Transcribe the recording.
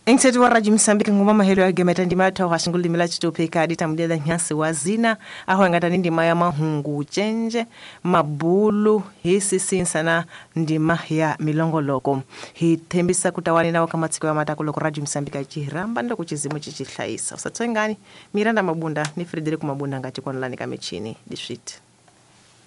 Engsethi wa Radio Msambiki ngoma mahelo ya gemeta ndima ya wa shinguli mila chitopeka adita mdela nyasi wazina aho ngatani ndima ya mahungu chenje mabulu hisi sinsana ndima ya milongoloko hitembisa kutawani na wakamatsiko ya matakulo kwa Radio Msambiki chihiramba ndo kuchizimu chichihlaisa usatso ngani Miranda Mabunda ni Frederick Mabunda ngati kwa nlani kamechini district.